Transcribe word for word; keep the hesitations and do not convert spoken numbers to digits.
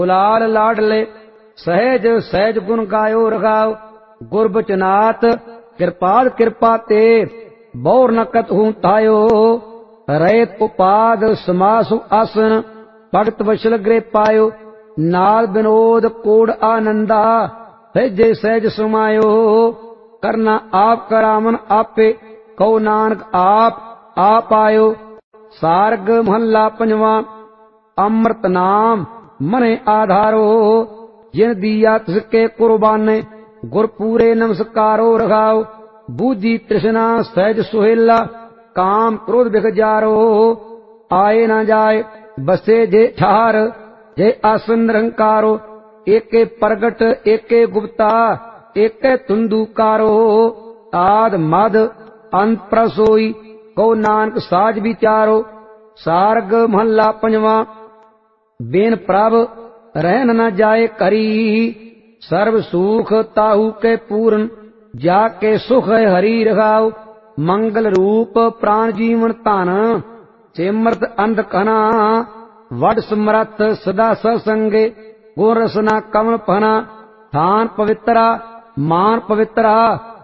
गुलाल लाडले सहज सहज गुण गायो रगाओ। गुर बचनात कृपाल कृपा ते बौर नकत हूं तायो। रैत उपाद समासु आसन भगत वशल गृह पायो। नाल विनोद कोड आनंदा सहजे सहज समायो। करना आप करावन आपे कहो नानक आप आप आयो। सारग महला पंजवा अमृत नाम मने आधारो। जिन दिया तिसके कुर्बाने गुर पूरे नमस्कारो रखाओ। बूझी तृष्णा सहज सुहेला काम क्रोध बिख जारो। आए न जाए बसे जे ठार जे आसन निरंकारो। एके प्रगट एके गुप्ता एके तुंदुकारो। आद मद अंत प्रसोई कहो नानक साज विचारो। सारग महला पंजवा बेन प्रभ रहन न जाए करी। सर्व सुख ताहू के पूर्ण जाके सुख है हरि रखाओ। मंगल रूप प्राण जीवन धन सिमरत अंध कना। वड समरथ सदा सत्संगे गुण रसना कमल फना। थान पवित्रा मान पवित्रा